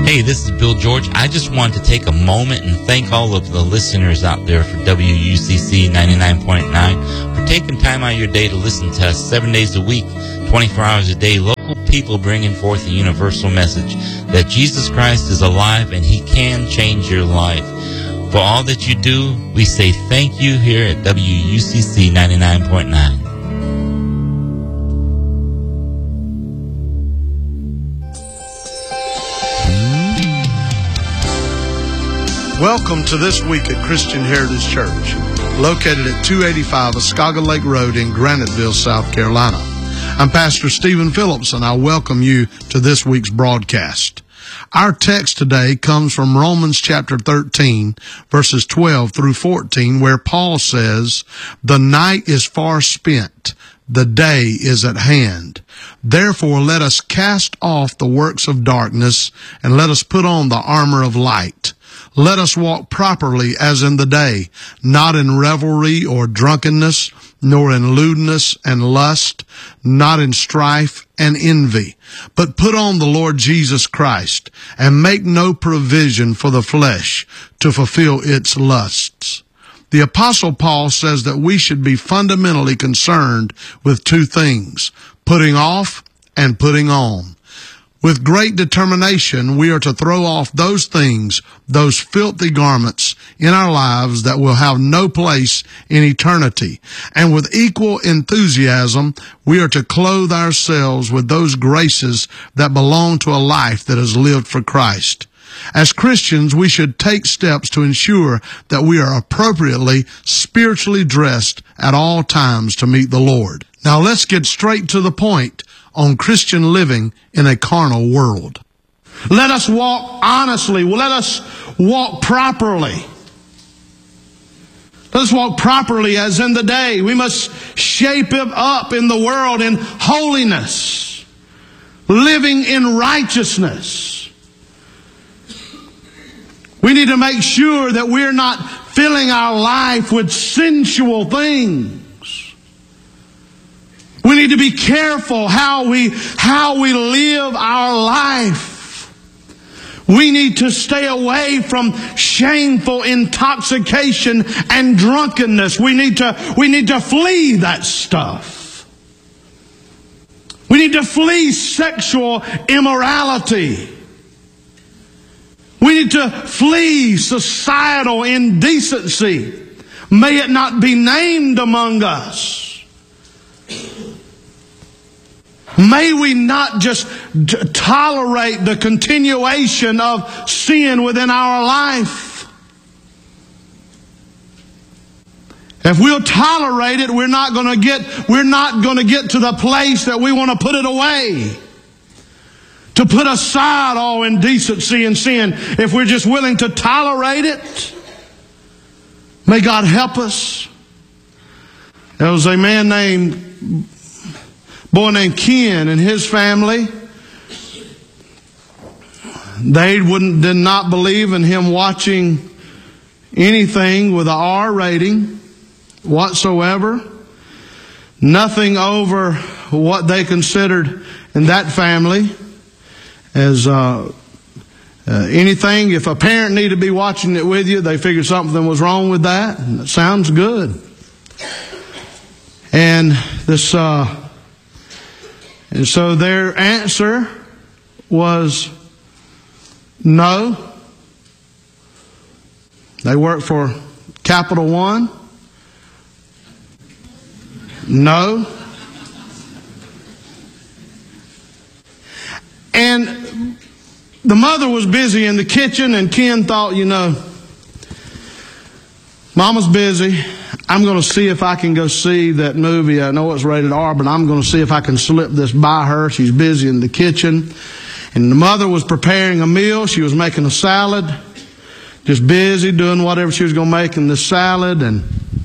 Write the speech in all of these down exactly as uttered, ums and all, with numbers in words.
Hey, this is Bill George. I just wanted to take a moment and thank all of the listeners out there for W U C C ninety-nine point nine for taking time out of your day to listen to us seven days a week, twenty-four hours a day. Local people bringing forth a universal message that Jesus Christ is alive and He can change your life. For all that you do, we say thank you here at W U C C ninety-nine point nine. Welcome to This Week at Christian Heritage Church, located at two eighty-five Oscaga Lake Road in Graniteville, South Carolina. I'm Pastor Stephen Phillips, and I welcome you to this week's broadcast. Our text today comes from Romans chapter thirteen, verses twelve through fourteen, where Paul says, "The night is far spent, the day is at hand. Therefore let us cast off the works of darkness, and let us put on the armor of light. Let us walk properly as in the day, not in revelry or drunkenness, nor in lewdness and lust, not in strife and envy, but put on the Lord Jesus Christ, and make no provision for the flesh to fulfill its lusts." The Apostle Paul says that we should be fundamentally concerned with two things, putting off and putting on. With great determination, we are to throw off those things, those filthy garments in our lives that will have no place in eternity. And with equal enthusiasm, we are to clothe ourselves with those graces that belong to a life that is lived for Christ. As Christians, we should take steps to ensure that we are appropriately spiritually dressed at all times to meet the Lord. Now let's get straight to the point on Christian living in a carnal world. Let us walk honestly. Let us walk properly. Let us walk properly as in the day. We must shape it up in the world in holiness, living in righteousness. We need to make sure that we're not filling our life with sensual things. We need to be careful how we, how we live our life. We need to stay away from shameful intoxication and drunkenness. We need to, we need to flee that stuff. We need to flee sexual immorality. We need to flee societal indecency. May it not be named among us. May we not just t- tolerate the continuation of sin within our life. If we'll tolerate it, we're not going to get, we're not going to get to the place that we want to put it away. To put aside all indecency and sin. If we're just willing to tolerate it, may God help us. There was a man named boy named Ken and his family. They wouldn't, did not believe in him watching anything with an R rating whatsoever. Nothing over what they considered in that family as uh, uh, anything. If a parent needed to be watching it with you, they figured something was wrong with that. And it sounds good. And this... Uh, And so their answer was no. They work for Capital One. No. And the mother was busy in the kitchen, and Ken thought, you know, Mama's busy. I'm going to see if I can go see that movie. I know it's rated R, but I'm going to see if I can slip this by her. She's busy in the kitchen. And the mother was preparing a meal. She was making a salad. Just busy doing whatever she was going to make in this salad. And,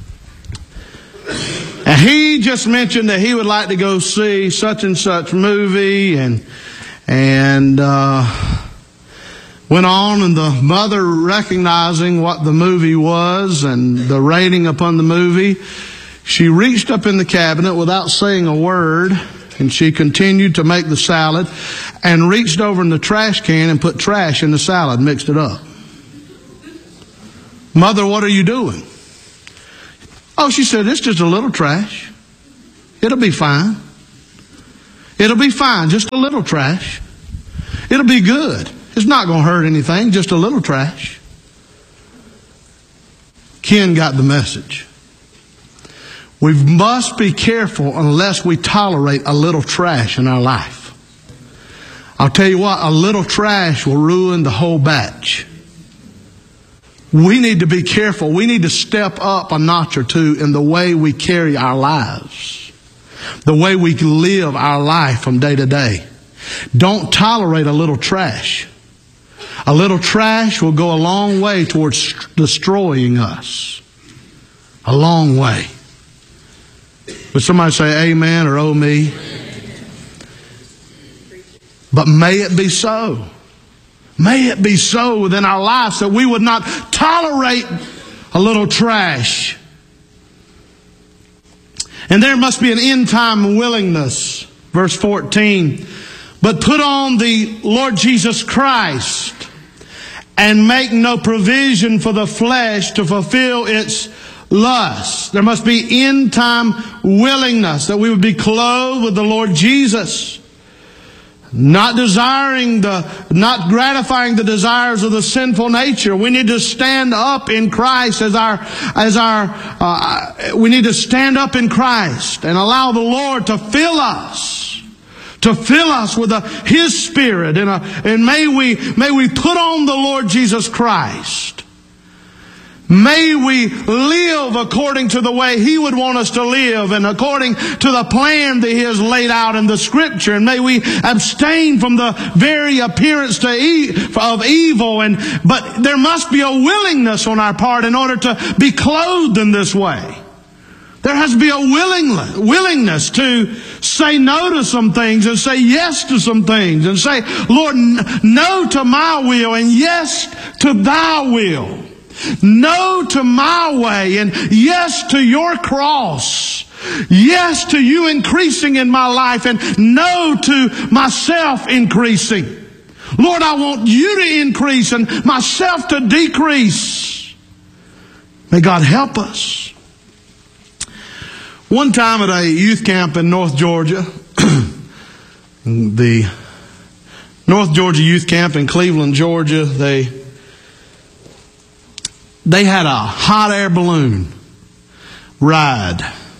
and he just mentioned that he would like to go see such and such movie. And, and, uh, went on, and the mother, recognizing what the movie was and the rating upon the movie, she reached up in the cabinet without saying a word, And she continued to make the salad and reached over in the trash can and put trash in the salad, mixed it up. Mother, what are you doing? Oh, she said, it's just a little trash. It'll be fine. It'll be fine, just a little trash. It'll be good. It's not going to hurt anything, just a little trash. Ken got the message. We must be careful unless we tolerate a little trash in our life. I'll tell you what, a little trash will ruin the whole batch. We need to be careful. We need to step up a notch or two in the way we carry our lives, the way we live our life from day to day. Don't tolerate a little trash. A little trash will go a long way towards destroying us. A long way. Would somebody say amen or oh me? But may it be so. May it be so within our lives that we would not tolerate a little trash. And there must be an end time willingness. Verse fourteen. But put on the Lord Jesus Christ and make no provision for the flesh to fulfill its lust. There must be end time willingness that we would be clothed with the Lord Jesus. Not desiring the, not gratifying the desires of the sinful nature. We need to stand up in Christ as our, as our, uh, we need to stand up in Christ and allow the Lord to fill us, to fill us with a, His Spirit, and, a, and may we, may we put on the Lord Jesus Christ. May we live according to the way He would want us to live and according to the plan that He has laid out in the Scripture. And may we abstain from the very appearance to e- of evil. And but there must be a willingness on our part in order to be clothed in this way. There has to be a willingness, willingness to say no to some things and say yes to some things. And say, Lord, no to my will and yes to Thy will. No to my way and yes to your cross. Yes to you increasing in my life and no to myself increasing. Lord, I want you to increase and myself to decrease. May God help us. One time at a youth camp in North Georgia, the North Georgia Youth Camp in Cleveland, Georgia, they They had a hot air balloon ride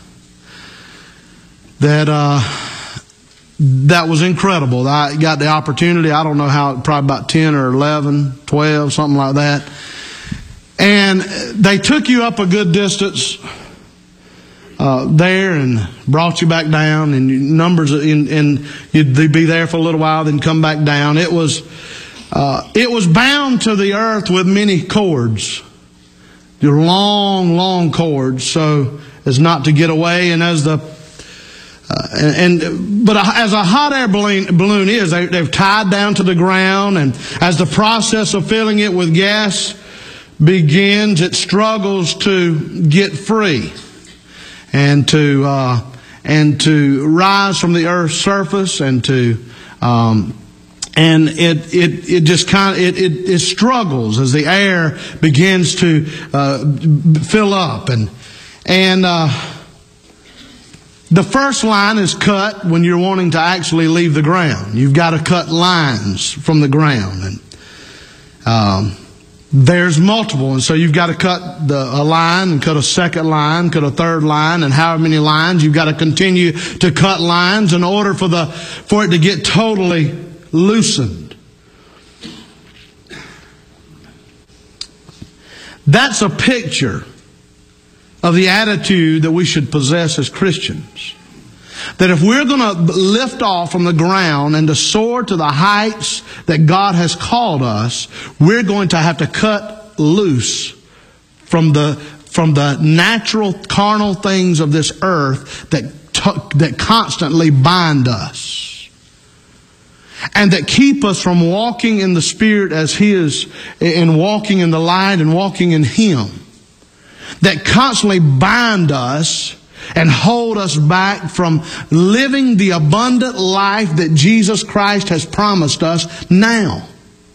that uh, that was incredible. I got the opportunity. I don't know how, probably about ten or eleven, twelve, something like that. And they took you up a good distance uh, there and brought you back down. And numbers, in, and you'd be there for a little while, then come back down. It was uh, it was bound to the earth with many cords. Your long, long cords, so as not to get away. And as the uh, and, and but as a hot air balloon, balloon is, they, they've tied down to the ground, and as the process of filling it with gas begins, it struggles to get free and to uh, and to rise from the earth's surface and to. Um, And it, it, it just kind of, it, it, it struggles as the air begins to, uh, fill up. And, and, uh, the first line is cut when you're wanting to actually leave the ground. You've got to cut lines from the ground. And, um, there's multiple. And so you've got to cut the, a line and cut a second line, cut a third line, and however many lines. You've got to continue to cut lines in order for the, for it to get totally loosened. That's a picture of the attitude that we should possess as Christians. That if we're going to lift off from the ground and to soar to the heights that God has called us, we're going to have to cut loose from the from the natural carnal things of this earth that t- that constantly bind us. And that keep us from walking in the Spirit as His, and walking in the light and walking in Him. That constantly bind us and hold us back from living the abundant life that Jesus Christ has promised us now.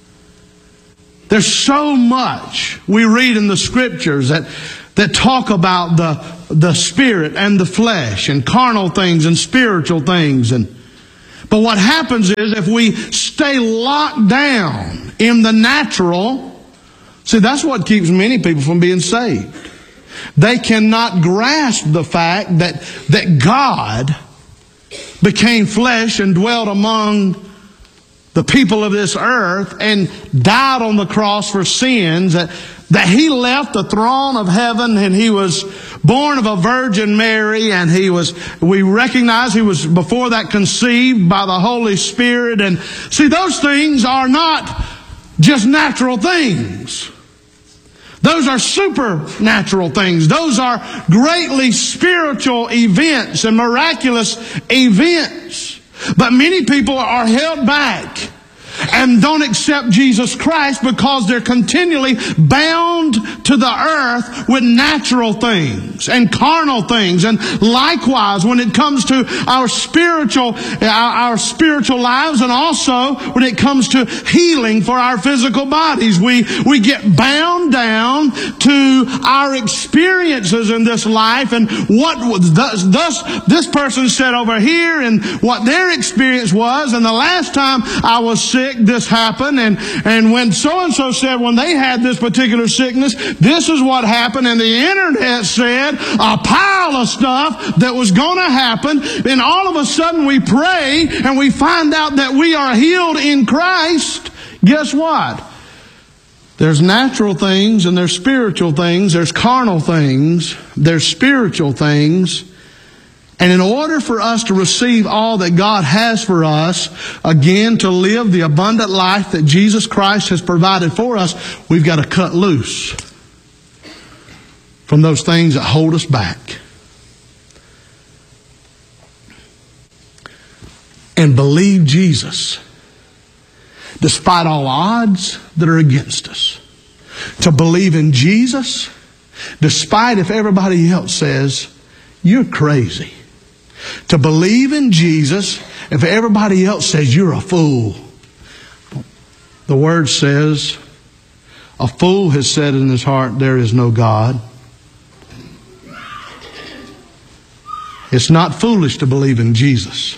There's so much we read in the Scriptures that, that talk about the, the spirit and the flesh and carnal things and spiritual things. And But what happens is if we stay locked down in the natural, see, that's what keeps many people from being saved. They cannot grasp the fact that, that God became flesh and dwelt among the people of this earth and died on the cross for sins, that, that He left the throne of heaven and He was born of a Virgin Mary, and He was, we recognize He was before that conceived by the Holy Spirit. And see, those things are not just natural things. Those are supernatural things. Those are greatly spiritual events and miraculous events. But many people are held back and don't accept Jesus Christ because they're continually bound to the earth with natural things and carnal things. And likewise, when it comes to our spiritual, our, our spiritual lives, and also when it comes to healing for our physical bodies, we, we get bound down to our experiences in this life and what was thus, thus this person said over here and what their experience was. And the last time I was sick, this happened, and, and when so-and-so said when they had this particular sickness, this is what happened, and the internet said a pile of stuff that was going to happen, and all of a sudden we pray and we find out that we are healed in Christ. Guess what? There's natural things and there's spiritual things, there's carnal things, there's spiritual things. And in order for us to receive all that God has for us, again, to live the abundant life that Jesus Christ has provided for us, we've got to cut loose from those things that hold us back. And believe Jesus, despite all odds that are against us. To believe in Jesus, despite if everybody else says, you're crazy. To believe in Jesus, if everybody else says you're a fool. The Word says, a fool has said in his heart, there is no God. It's not foolish to believe in Jesus.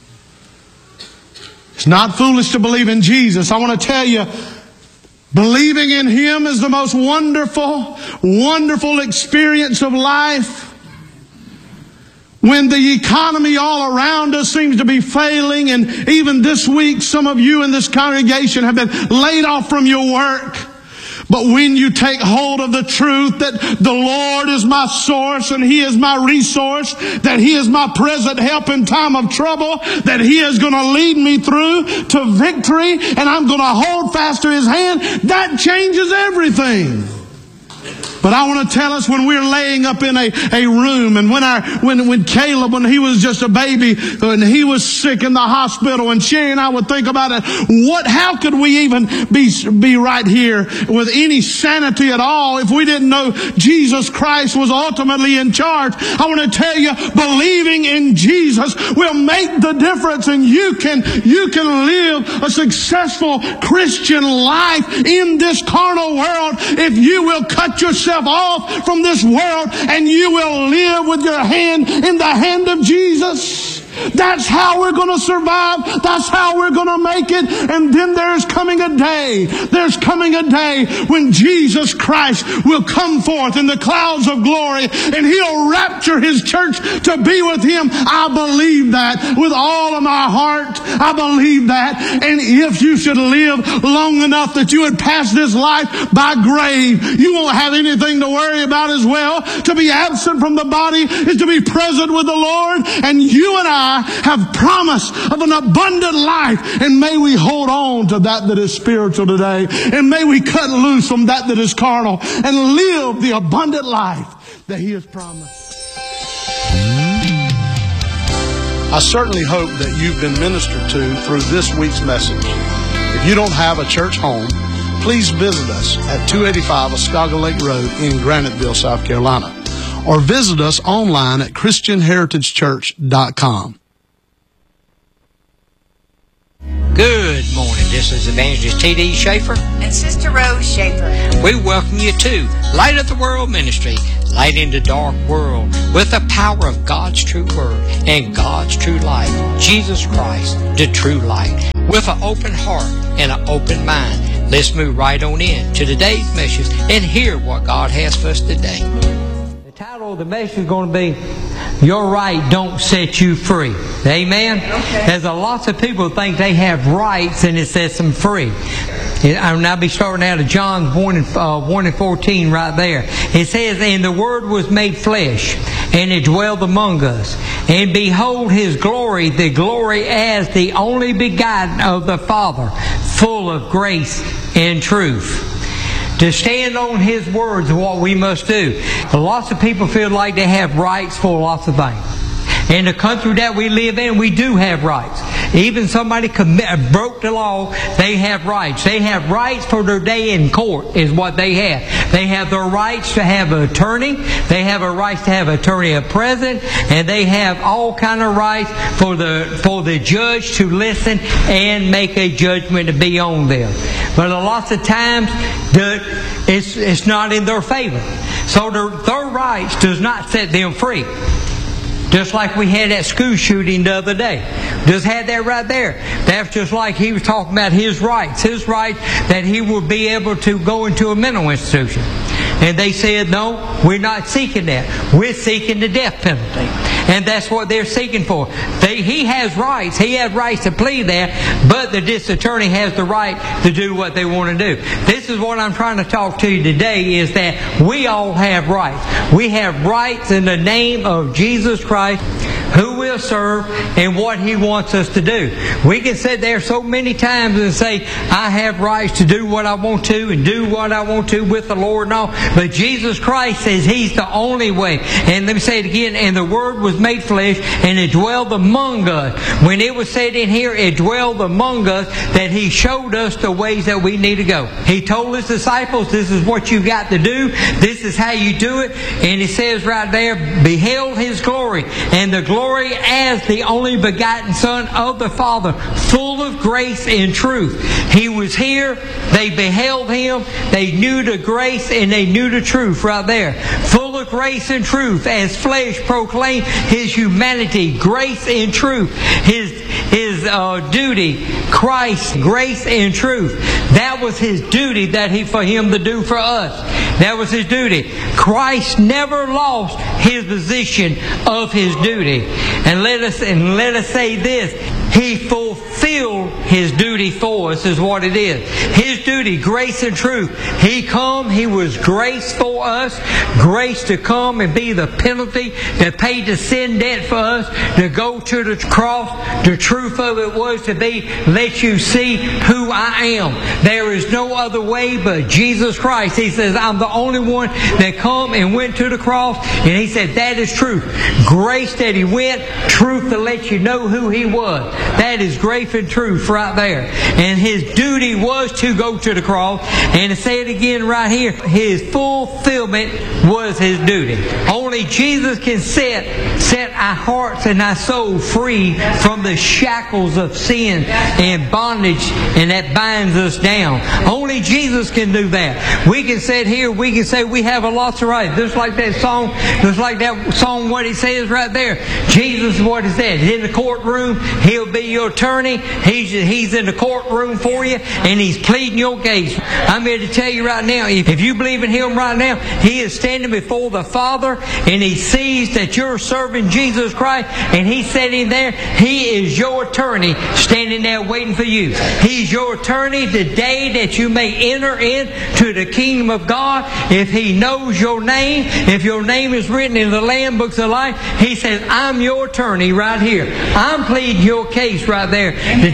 It's not foolish to believe in Jesus. I want to tell you, believing in Him is the most wonderful, wonderful experience of life. When the economy all around us seems to be failing, and even this week some of you in this congregation have been laid off from your work. But when you take hold of the truth that the Lord is my source and He is my resource, that He is my present help in time of trouble, that He is going to lead me through to victory, and I'm going to hold fast to His hand, that changes everything. But I want to tell us, when we're laying up in a, a room, and when our when when Caleb, when he was just a baby, and he was sick in the hospital, and Sherry and I would think about it, what how could we even be be right here with any sanity at all if we didn't know Jesus Christ was ultimately in charge? I want to tell you, believing in Jesus will make the difference, and you can you can live a successful Christian life in this carnal world if you will cut yourself off from this world and you will live with your hand in the hand of Jesus. That's how we're going to survive. That's how we're going to make it. And then there's coming a day. There's coming a day when Jesus Christ will come forth in the clouds of glory, and He'll rapture His church to be with Him. I believe that with all of my heart. I believe that. And if you should live long enough that you would pass this life by grave, you won't have anything to worry about as well. To be absent from the body is to be present with the Lord. And you and I have promise of an abundant life, and may we hold on to that that is spiritual today, and may we cut loose from that that is carnal and live the abundant life that He has promised. I certainly hope that you've been ministered to through this week's message. If you don't have a church home, please visit us at two eighty-five Oscaga Lake Road in Graniteville, South Carolina. or visit us online at christian heritage church dot com. Good morning. This is Evangelist T D Schaefer and Sister Rose Schaefer. We welcome you to Light of the World Ministry, light in the dark world, with the power of God's true word and God's true light, Jesus Christ, the true light. With an open heart and an open mind, let's move right on in to today's message and hear what God has for us today. The title of the message is going to be, Your Right Don't Set You Free. Amen? Okay. There's a lots of people think they have rights and it sets them free. I'll now be starting out of John one and, uh, one and fourteen right there. It says, And the Word was made flesh, and it dwelled among us. And behold His glory, the glory as the only begotten of the Father, full of grace and truth. To stand on His words is what we must do. Lots of people feel like they have rights for lots of things. In the country that we live in, we do have rights. Even somebody commit, broke the law, they have rights. They have rights for their day in court is what they have. They have the rights to have an attorney. They have a right to have an attorney at present. And they have all kind of rights for the for the judge to listen and make a judgment to be on them. But a lot of times, the, it's, it's not in their favor. So their, their rights does not set them free. Just like we had that school shooting the other day. Just had that right there. That's just like he was talking about his rights. His right that he would be able to go into a mental institution. And they said, no, we're not seeking that. We're seeking the death penalty. And that's what they're seeking for. They, he has rights. He has rights to plead that, but the district attorney has the right to do what they want to do. This is what I'm trying to talk to you today, is that we all have rights. We have rights in the name of Jesus Christ, who we'll serve and what He wants us to do. We can sit there so many times and say, I have rights to do what I want to and do what I want to with the Lord and all. But Jesus Christ says He's the only way. And let me say it again, and the Word was made flesh and it dwelled among us. When it was said in here, it dwelled among us, that He showed us the ways that we need to go. He told His disciples, this is what you got to do. This is how you do it. And it says right there, beheld His glory, and the glory Glory as the only begotten Son of the Father, full of grace and truth. He was here, they beheld Him, they knew the grace and they knew the truth right there. Full of grace and truth, as flesh proclaimed His humanity, grace and truth. His, his uh, duty, Christ, grace and truth. That was His duty that he for Him to do for us. That was His duty. Christ never lost His position of His duty. And let us and let us say this: He fulfilled His duty for us, is what it is. His duty, grace and truth. He come, He was grace for us, grace to come and be the penalty that paid the sin debt for us, to go to the cross. The truth of it was to be, let you see who I am. There is no other way but Jesus Christ. He says, I'm the only one that come and went to the cross. And He said, that is truth. Grace that He went, truth to let you know who He was. That is grace and truth right there. And His duty was to go to the cross. And to say it again right here, His fulfillment was His duty. Only Jesus can set, set our hearts and our soul free from the shackles of sin and bondage, and that binds us down. Only Jesus can do that. We can sit here, we can say we have a lot of rights. Just like that song, just like that song, what it says right there. Jesus is what it says. In the courtroom, He'll be your attorney. He's, he's in the courtroom for you, and He's pleading your case. I'm here to tell you right now, if, if you believe in Him right now, He is standing before the Father, and He sees that you're serving Jesus Christ, and He's sitting there. He is your attorney standing there waiting for you. He's your attorney the day that you may enter into the kingdom of God. If He knows your name, if your name is written in the Lamb books of life, He says, I'm your attorney right here. I'm pleading your case right there. The devil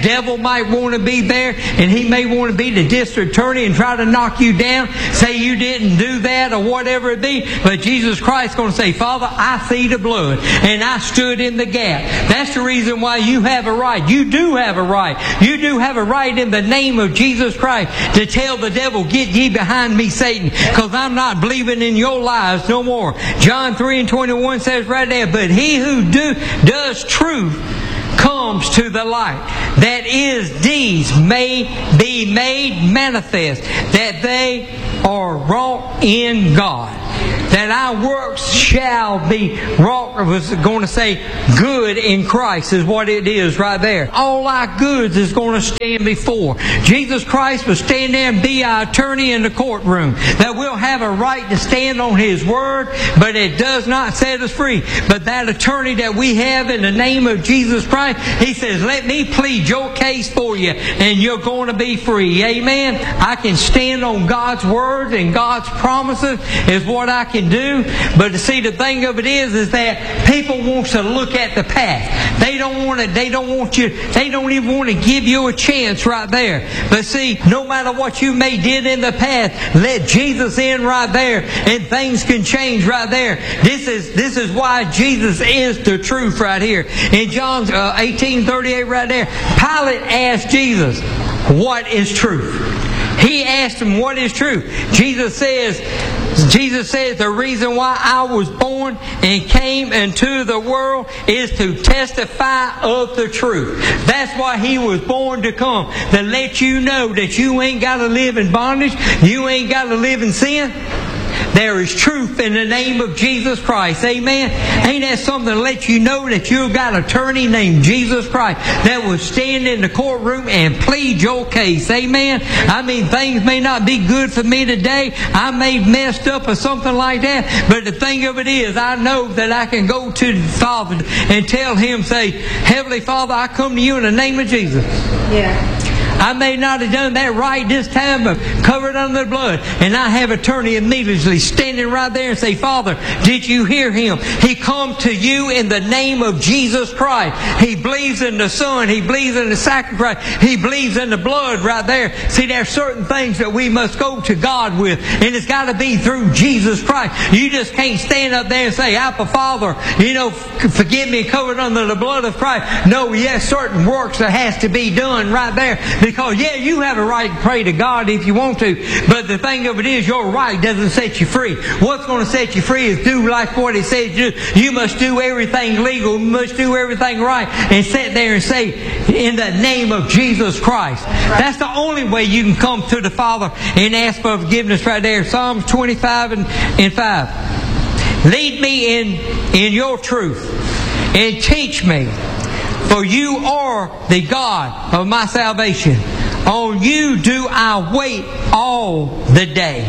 might want to be there, and he may want to be the district attorney and try to knock you down, say you didn't do that or whatever it be. But Jesus Christ is going to say, Father, I see the blood, and I stood in the gap. That's the reason why you have a right. You do have a right. You do have a right in the name of Jesus Christ to tell the devil, get ye behind me, Satan, because I'm not believing in your lies no more. John three and twenty-one says right there, but he who do, does truth comes to the light, that his deeds may be made manifest, that they are wrought in God. That our works shall be wrought, I was going to say good in Christ is what it is right there. All our goods is going to stand before. Jesus Christ will stand there and be our attorney in the courtroom. That we'll have a right to stand on His Word, but it does not set us free. But that attorney that we have in the name of Jesus Christ, He says, let me plead your case for you and you're going to be free. Amen. I can stand on God's Word and God's promises is what I can do. But to see, the thing of it is, is that people want to look at the past. They don't want to, they don't want you, they don't even want to give you a chance right there. But see, no matter what you may did in the past, let Jesus in right there and things can change right there. This is, this is why Jesus is the truth right here. In John uh, eighteen thirty-eight right there, Pilate asked Jesus, what is truth? He asked him, what is truth? Jesus says, Jesus says, the reason why I was born and came into the world is to testify of the truth. That's why He was born to come, to let you know that you ain't got to live in bondage. You ain't got to live in sin. There is truth in the name of Jesus Christ. Amen. Ain't that something to let you know that you've got an attorney named Jesus Christ that will stand in the courtroom and plead your case. Amen. I mean, things may not be good for me today. I may have messed up or something like that. But the thing of it is, I know that I can go to the Father and tell Him, say, Heavenly Father, I come to you in the name of Jesus. Yeah. I may not have done that right this time, but covered under the blood. And I have attorney immediately standing right there and say, Father, did you hear him? He come to you in the name of Jesus Christ. He believes in the Son. He believes in the sacrifice. He believes in the blood right there. See, there are certain things that we must go to God with. And it's got to be through Jesus Christ. You just can't stand up there and say, Abba, Father, you know, forgive me, covered under the blood of Christ. No, yes, certain works that has to be done right there. Because, yeah, you have a right to pray to God if you want to. But the thing of it is, your right doesn't set you free. What's going to set you free is do like what it says do. You must do everything legal. You must do everything right. And sit there and say, in the name of Jesus Christ. That's the only way you can come to the Father and ask for forgiveness right there. Psalms twenty-five and, and five. Lead me in, in your truth and teach me. For you are the God of my salvation. On you do I wait all the day.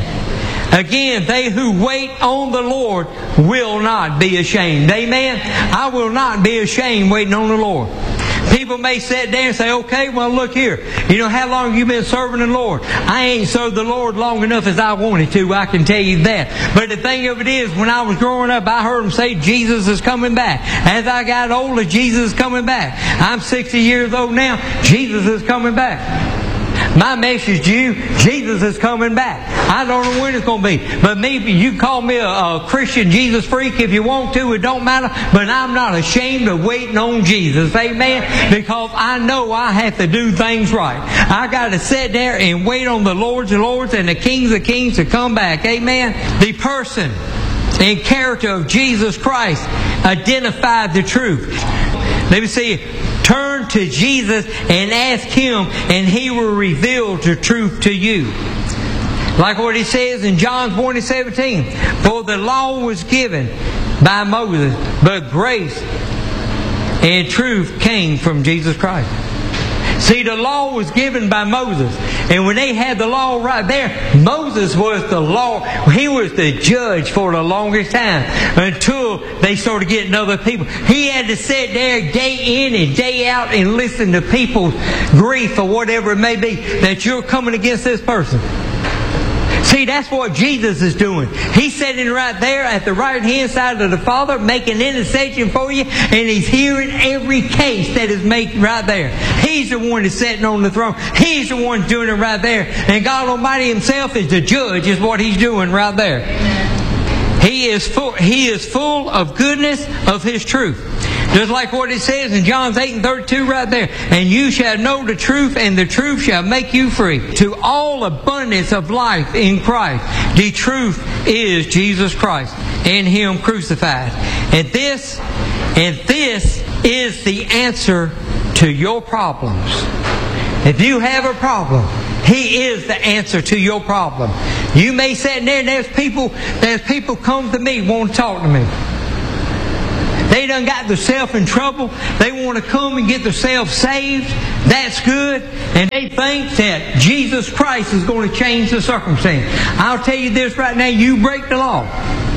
Again, they who wait on the Lord will not be ashamed. Amen. I will not be ashamed waiting on the Lord. People may sit there and say, okay, well, look here. You know, how long have you been serving the Lord? I ain't served the Lord long enough as I wanted to. I can tell you that. But the thing of it is, when I was growing up, I heard them say, Jesus is coming back. As I got older, Jesus is coming back. I'm sixty years old now. Jesus is coming back. My message to you, Jesus is coming back. I don't know when it's going to be. But maybe you call me a, a Christian Jesus freak if you want to. It don't matter. But I'm not ashamed of waiting on Jesus. Amen. Because I know I have to do things right. I got to sit there and wait on the Lords of Lords and the Kings of Kings to come back. Amen. The person and character of Jesus Christ identified the truth. Let me see. Turn to Jesus and ask Him, and He will reveal the truth to you. Like what He says in John one and seventeen. For the law was given by Moses, but grace and truth came from Jesus Christ. See, the law was given by Moses. And when they had the law right there, Moses was the law. He was the judge for the longest time until they started getting other people. He had to sit there day in and day out and listen to people's grief or whatever it may be that you're coming against this person. See, that's what Jesus is doing. He's sitting right there at the right-hand side of the Father, making intercession for you, and He's hearing every case that is made right there. He's the one that's sitting on the throne. He's the one doing it right there. And God Almighty Himself is the judge, is what He's doing right there. He is full, He is full of goodness of His truth. Just like what it says in John eight and thirty-two right there. And you shall know the truth, and the truth shall make you free. To all abundance of life in Christ. The truth is Jesus Christ and Him crucified. And this, and this is the answer to your problems. If you have a problem, He is the answer to your problem. You may sit there and there's people, there's people come to me, want to talk to me. They done got themselves in trouble. They want to come and get themselves saved. That's good. And they think that Jesus Christ is going to change the circumstance. I'll tell you this right now. You break the law,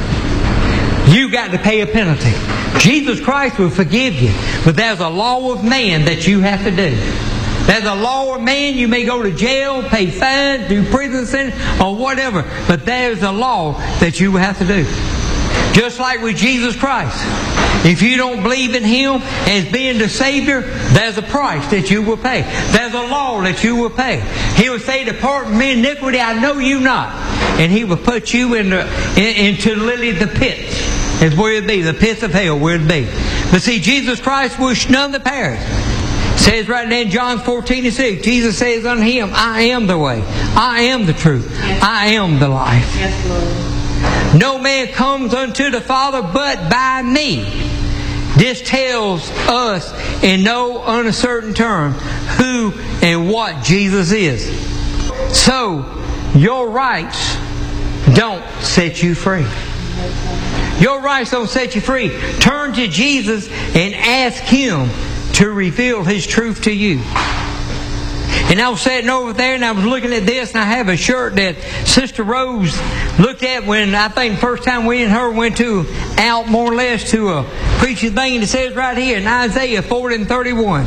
you got to pay a penalty. Jesus Christ will forgive you. But there's a law of man that you have to do. There's a law of man. You may go to jail, pay fines, do prison sentence, or whatever. But there's a law that you have to do. Just like with Jesus Christ. If you don't believe in Him as being the Savior, there's a price that you will pay. There's a law that you will pay. He will say, depart from me, iniquity, I know you not. And He will put you in the, in, into literally the pits. Is where it be, the pits of hell, where it be. But see, Jesus Christ wished none to perish. It says right there in John fourteen and six, Jesus says unto him, I am the way, I am the truth, yes. I am the life. Yes, Lord. No man comes unto the Father but by me. This tells us in no uncertain term who and what Jesus is. So, your rights don't set you free. Your rights don't set you free. Turn to Jesus and ask Him to reveal His truth to you. And I was sitting over there and I was looking at this, and I have a shirt that Sister Rose looked at when I think the first time we and her went to out more or less to a preaching thing, and it says right here in Isaiah forty and thirty-one.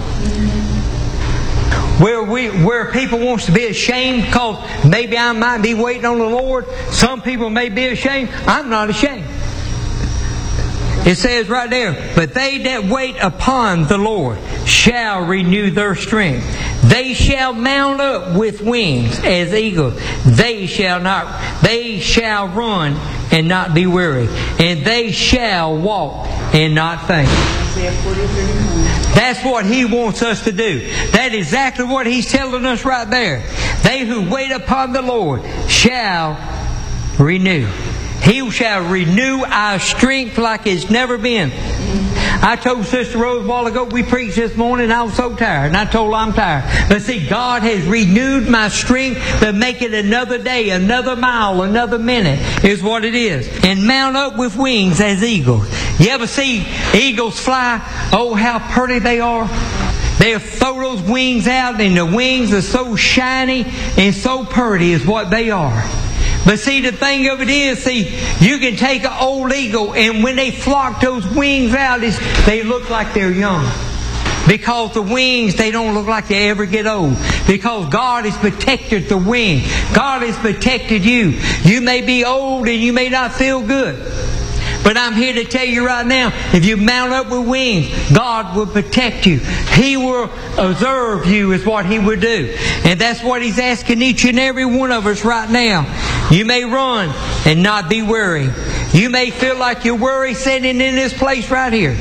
Where we, where people wants to be ashamed because maybe I might be waiting on the Lord. Some people may be ashamed. I'm not ashamed. It says right there, but they that wait upon the Lord shall renew their strength. They shall mount up with wings as eagles. They shall not, they shall run and not be weary. And they shall walk and not faint. That's what He wants us to do. That's exactly what He's telling us right there. They who wait upon the Lord shall renew. He shall renew our strength like it's never been. I told Sister Rose a while ago, we preached this morning, I was so tired. And I told her I'm tired. But see, God has renewed my strength to make it another day, another mile, another minute is what it is. And mount up with wings as eagles. You ever see eagles fly? Oh, how pretty they are. They'll throw those wings out, and the wings are so shiny and so pretty is what they are. But see, the thing of it is, see, you can take an old eagle, and when they flock those wings out, it's, they look like they're young. Because the wings, they don't look like they ever get old. Because God has protected the wing. God has protected you. You may be old and you may not feel good. But I'm here to tell you right now, if you mount up with wings, God will protect you. He will observe you is what He will do. And that's what He's asking each and every one of us right now. You may run and not be weary. You may feel like you're worried sitting in this place right here.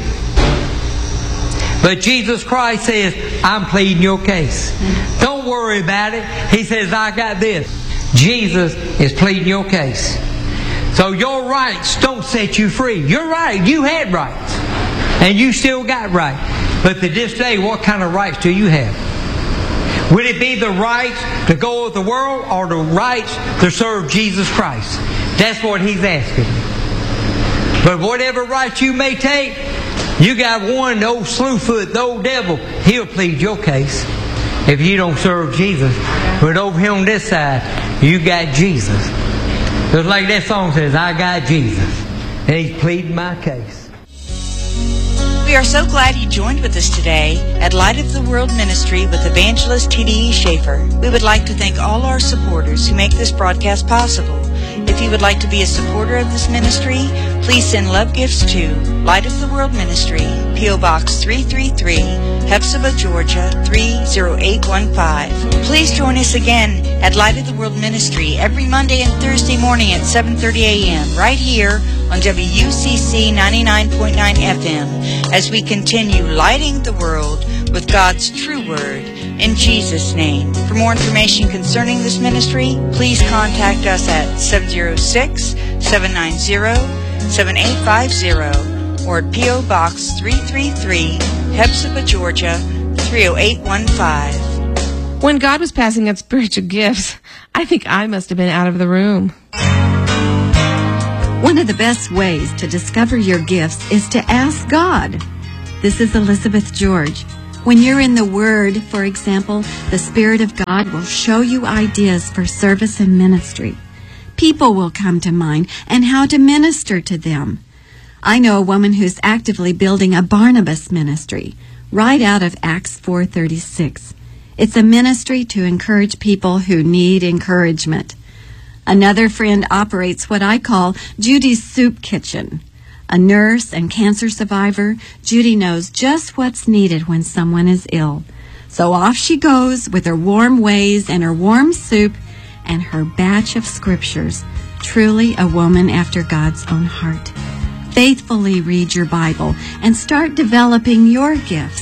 But Jesus Christ says, I'm pleading your case. Don't worry about it. He says, I got this. Jesus is pleading your case. So your rights don't set you free. You're right. You had rights. And you still got rights. But to this day, what kind of rights do you have? Would it be the rights to go with the world or the rights to serve Jesus Christ? That's what He's asking. But whatever rights you may take, you got one, the old slewfoot, the old devil, he'll plead your case if you don't serve Jesus. But over here on this side, you got Jesus. Just like that song says, I got Jesus. And He's pleading my case. We are so glad you joined with us today at Light of the World Ministry with Evangelist T D E Schaefer. We would like to thank all our supporters who make this broadcast possible. If you would like to be a supporter of this ministry, please send love gifts to Light of the World Ministry, P O Box three three three, Hephzibah, Georgia three zero eight one five. Please join us again at Light of the World Ministry every Monday and Thursday morning at seven thirty a.m. right here on W U C C ninety-nine point nine F M as we continue lighting the world with God's true word in Jesus' name. For more information concerning this ministry, please contact us at seven zero six, seven nine zero, seven eight five zero or at P O Box three three three, Hephzibah, Georgia three zero eight one five. When God was passing out spiritual gifts, I think I must have been out of the room. One of the best ways to discover your gifts is to ask God. This is Elizabeth George. When you're in the Word, for example, the Spirit of God will show you ideas for service and ministry. People will come to mind and how to minister to them. I know a woman who's actively building a Barnabas ministry right out of Acts four thirty-six. It's a ministry to encourage people who need encouragement. Another friend operates what I call Judy's Soup Kitchen. A nurse and cancer survivor, Judy knows just what's needed when someone is ill. So off she goes with her warm ways and her warm soup and her batch of scriptures. Truly a woman after God's own heart. Faithfully read your Bible and start developing your gifts.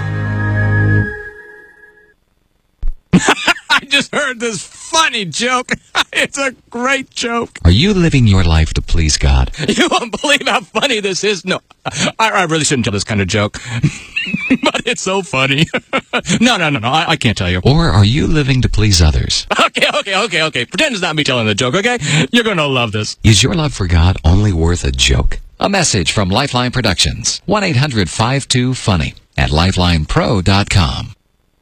I just heard this funny joke. It's a great joke. Are you living your life to please God? You won't believe how funny this is. No, I, I really shouldn't tell this kind of joke. But it's so funny. No, no, no, no, I, I can't tell you. Or are you living to please others? Okay, okay, okay, okay. Pretend it's not me telling the joke, okay? You're going to love this. Is your love for God only worth a joke? A message from Lifeline Productions. one eight hundred five two funny at lifeline pro dot com.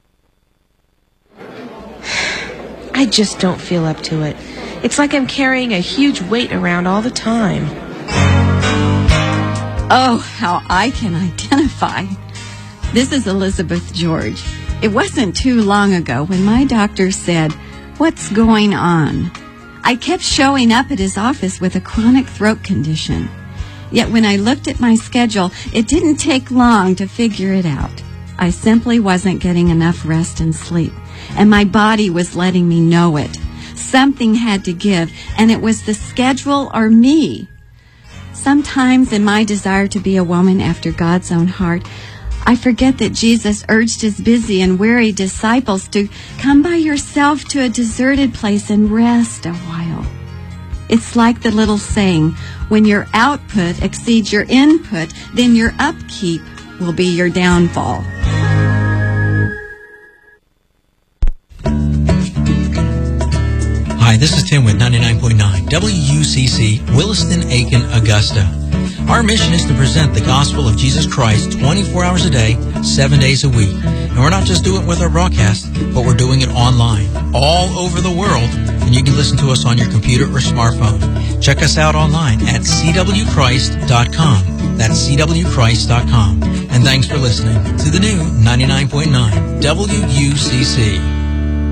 I just don't feel up to it. It's like I'm carrying a huge weight around all the time. Oh, how I can identify. This is Elizabeth George. It wasn't too long ago when my doctor said, "What's going on?" I kept showing up at his office with a chronic throat condition. Yet when I looked at my schedule, it didn't take long to figure it out. I simply wasn't getting enough rest and sleep, and my body was letting me know it. Something had to give, and it was the schedule or me. Sometimes in my desire to be a woman after God's own heart, I forget that Jesus urged his busy and weary disciples to come by yourself to a deserted place and rest a while. It's like the little saying, when your output exceeds your input, then your upkeep will be your downfall. Hi, this is Tim with ninety-nine point nine W U C C, Williston, Aiken, Augusta. Our mission is to present the gospel of Jesus Christ twenty-four hours a day, seven days a week. And we're not just doing it with our broadcast, but we're doing it online, all over the world. And you can listen to us on your computer or smartphone. Check us out online at c w christ dot com. That's c w christ dot com. And thanks for listening to the new ninety-nine point nine W U C C.